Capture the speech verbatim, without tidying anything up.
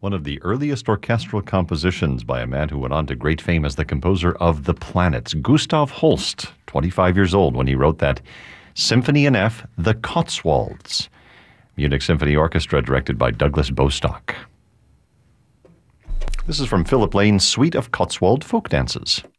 One of the earliest orchestral compositions by a man who went on to great fame as the composer of The Planets, Gustav Holst, twenty-five years old when he wrote that Symphony in F, The Cotswolds. Munich Symphony Orchestra, directed by Douglas Bostock. This is from Philip Lane's Suite of Cotswold Folk Dances.